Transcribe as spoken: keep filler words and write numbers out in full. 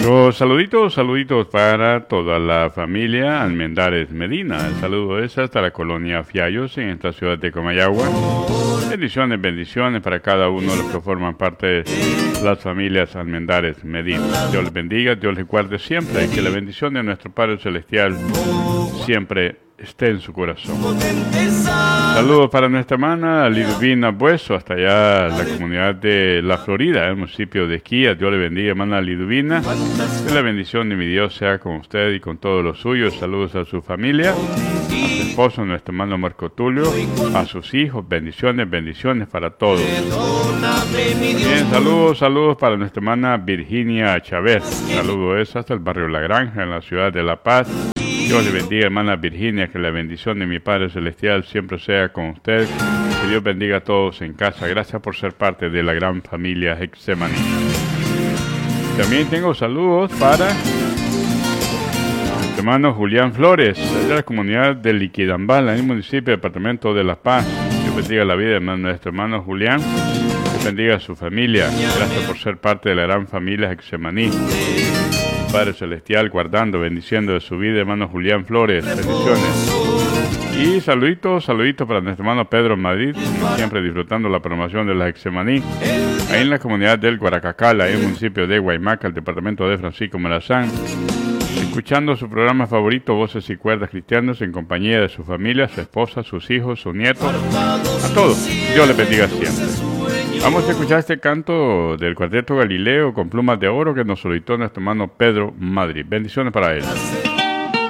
Los saluditos, saluditos para toda la familia Almendares Medina. El saludo es hasta la colonia Fiallos en esta ciudad de Comayagua. Bendiciones, bendiciones para cada uno de los que forman parte de las familias Almendares Medina. Dios les bendiga, Dios les guarde siempre y que la bendición de nuestro Padre Celestial siempre esté en su corazón. Saludos para nuestra hermana Liduvina Bueso, hasta allá la comunidad de La Florida, el municipio de Esquía. Dios le bendiga, hermana Liduvina. Que la bendición de mi Dios sea con usted y con todos los suyos. Saludos a su familia, a su esposo, nuestro hermano Marco Tulio, a sus hijos. Bendiciones, bendiciones para todos. Bien, saludos, saludos para nuestra hermana Virginia Chávez. Saludos es hasta el barrio La Granja, en la ciudad de La Paz. Dios le bendiga, hermana Virginia, que la bendición de mi Padre Celestial siempre sea con usted. Que Dios bendiga a todos en casa. Gracias por ser parte de la gran familia Hexemaní. También tengo saludos para nuestro hermano Julián Flores, de la comunidad de Liquidambala, en el municipio y departamento de La Paz. Dios bendiga la vida de nuestro hermano Julián. Dios bendiga a su familia. Gracias por ser parte de la gran familia Hexemaní. Padre Celestial, guardando, bendiciendo de su vida, hermano Julián Flores. Bendiciones. Y saluditos, saluditos para nuestro hermano Pedro Madrid, siempre disfrutando la promoción de la Hexemaní, ahí en la comunidad del Guaracacala, en el municipio de Guaymaca, el departamento de Francisco Morazán, escuchando su programa favorito, Voces y Cuerdas Cristianas, en compañía de su familia, su esposa, sus hijos, sus nietos, a todos. Dios les bendiga siempre. Vamos a escuchar este canto del Cuarteto Galileo con plumas de oro que nos solicitó nuestro hermano Pedro Madrid. Bendiciones para él.